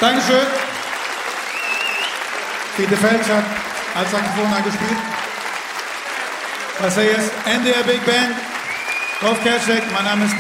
Dankeschön. Fiete Felsch hat als Saxophon gespielt. Was er jetzt? NDR Big Band. Rolf Kerschek, mein Name ist